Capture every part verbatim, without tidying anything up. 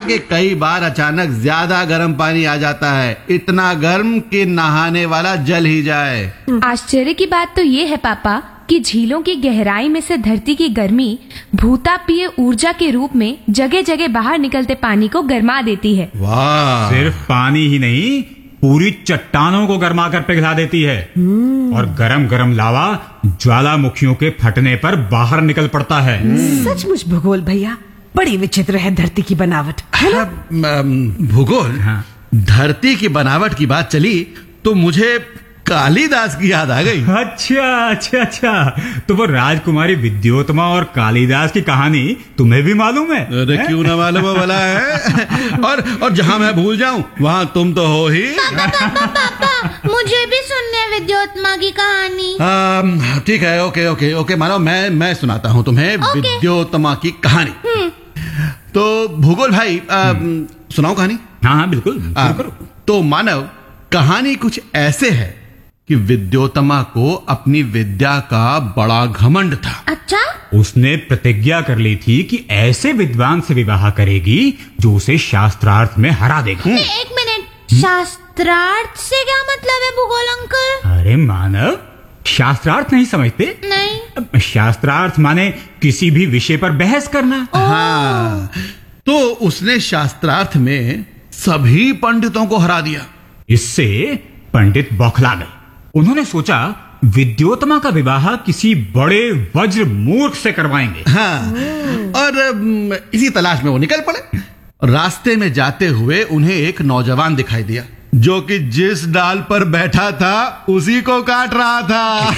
कि कई बार अचानक ज्यादा गर्म पानी आ जाता है, इतना गर्म कि नहाने वाला जल ही जाए। आश्चर्य की बात तो ये है पापा कि झीलों की गहराई में से धरती की गर्मी भूतापीय ऊर्जा के रूप में जगह जगह बाहर निकलते पानी को गर्मा देती है। वाह! सिर्फ पानी ही नहीं, पूरी चट्टानों को गर्मा कर पिघला देती है और गरम गरम लावा ज्वालामुखियों के फटने पर बाहर निकल पड़ता है। सचमुच भूगोल भैया, बड़ी विचित्र है धरती की बनावट, है ना? भूगोल, हाँ। धरती की बनावट की बात चली तो मुझे कालिदास की याद आ गई। अच्छा अच्छा अच्छा, तो वो राजकुमारी विद्योतमा और कालिदास की कहानी तुम्हें भी मालूम है? अरे क्यों ना मालूम हो भला है। और और जहाँ मैं भूल जाऊं वहाँ तुम तो हो ही। पापा पापा पापा मुझे भी सुनने है विद्योतमा की कहानी। आ, ठीक है, ओके ओके ओके मानो, मैं मैं सुनाता हूँ तुम्हें विद्योतमा की कहानी। तो भूगोल भाई, आ, सुनाओ कहानी। हाँ हाँ बिल्कुल, आ, करो। तो मानव, कहानी कुछ ऐसे है कि विद्योतमा को अपनी विद्या का बड़ा घमंड था। अच्छा? उसने प्रतिज्ञा कर ली थी कि ऐसे विद्वान से विवाह करेगी जो उसे शास्त्रार्थ में हरा देगा। एक मिनट, शास्त्रार्थ से क्या मतलब है भूगोल अंकल? अरे मानव, शास्त्रार्थ नहीं समझते? नहीं। शास्त्रार्थ माने किसी भी विषय पर बहस करना। हाँ, तो उसने शास्त्रार्थ में सभी पंडितों को हरा दिया। इससे पंडित बौखला गए। उन्होंने सोचा विद्योतमा का विवाह किसी बड़े वज्र मूर्ख से करवाएंगे। हाँ, और अम, इसी तलाश में वो निकल पड़े। रास्ते में जाते हुए उन्हें एक नौजवान दिखाई दिया जो कि जिस डाल पर बैठा था उसी को काट रहा था।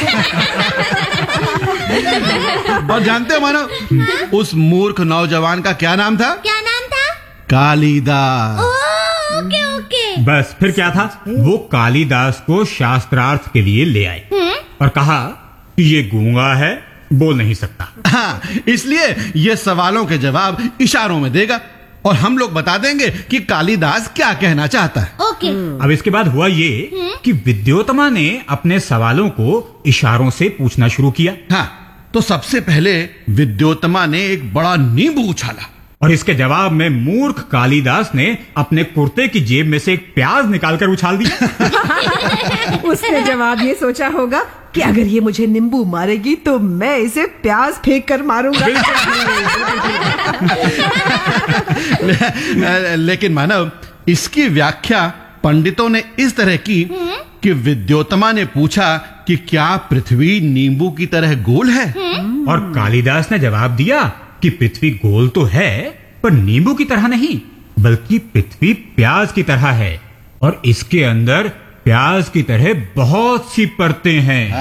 और जानते हो मानो, उस मूर्ख नौजवान का क्या नाम था? क्या नाम था? कालिदास। ओह, ओके ओके। बस फिर क्या था, वो कालिदास को शास्त्रार्थ के लिए ले आए और कहा कि ये गूंगा है, बोल नहीं सकता। हाँ, इसलिए ये सवालों के जवाब इशारों में देगा और हम लोग बता देंगे कि कालिदास क्या कहना चाहता है। ओके। अब इसके बाद हुआ ये कि विद्योतमा ने अपने सवालों को इशारों से पूछना शुरू किया। हाँ, तो सबसे पहले विद्योतमा ने एक बड़ा नींबू उछाला और इसके जवाब में मूर्ख कालिदास ने अपने कुर्ते की जेब में से एक प्याज निकालकर उछाल दी। उसने जवाब ये सोचा होगा कि अगर ये मुझे नींबू मारेगी तो मैं इसे प्याज फेंक कर मारूंगा। ले, लेकिन मानव, इसकी व्याख्या पंडितों ने इस तरह की कि विद्योतमा ने पूछा कि क्या पृथ्वी नींबू की तरह गोल है? और कालिदास ने जवाब दिया कि पृथ्वी गोल तो है पर नींबू की तरह नहीं, बल्कि पृथ्वी प्याज की तरह है और इसके अंदर प्याज की तरह बहुत सी परतें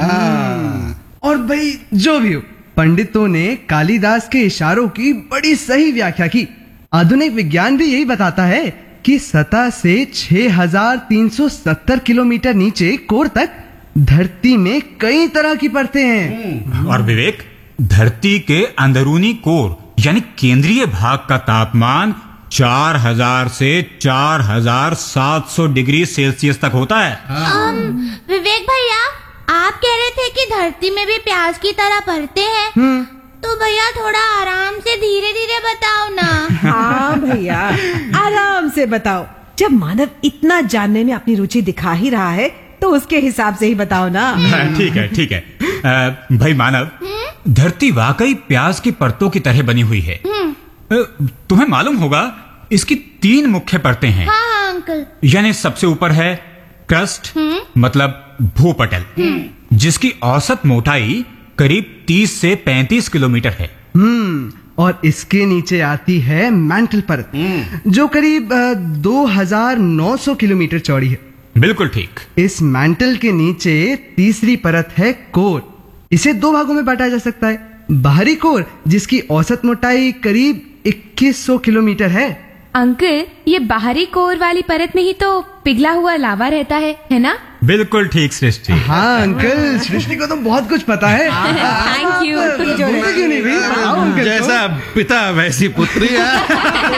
हैं। और भाई जो भी हो, पंडितों ने कालिदास के इशारों की बड़ी सही व्याख्या की। आधुनिक विज्ञान भी यही बताता है कि सतह से छह हजार तीन सौ सत्तर किलोमीटर नीचे कोर तक धरती में कई तरह की परतें हैं। और विवेक, धरती के अंदरूनी कोर यानी केंद्रीय भाग का तापमान चार हजार से चार हजार सात सौ डिग्री सेल्सियस तक होता है। um, विवेक भैया, आप कह रहे थे कि धरती में भी प्याज की तरह परतें हैं, तो भैया थोड़ा आराम से धीरे धीरे बताओ ना। हाँ भैया, आराम से बताओ। जब मानव इतना जानने में अपनी रुचि दिखा ही रहा है तो उसके हिसाब से ही बताओ ना। ठीक है ठीक है। आ, भाई मानव, धरती वाकई प्याज की परतों की तरह बनी हुई है। तुम्हें मालूम होगा इसकी तीन मुख्य परतें हैं। हाँ हाँ अंकल। यानी सबसे ऊपर है क्रस्ट, मतलब भूपटल, जिसकी औसत मोटाई करीब तीस से पैंतीस किलोमीटर है। हम्म और इसके नीचे आती है मैंटल परत, जो करीब दो हजार नौ सौ किलोमीटर चौड़ी है। बिल्कुल ठीक। इस मैंटल के नीचे तीसरी परत है कोर। इसे दो भागों में बांटा जा सकता है। बाहरी कोर, जिसकी औसत मोटाई करीब इक्कीस सौ किलोमीटर है। अंकल, ये बाहरी कोर वाली परत में ही तो पिघला हुआ लावा रहता है, है ना? बिल्कुल ठीक सृष्टि। हाँ अंकल, सृष्टि को तो बहुत कुछ पता है। Thank you. बोलते क्यों नहीं भाई? बताओ अंकल को। जैसा पिता वैसी पुत्री है।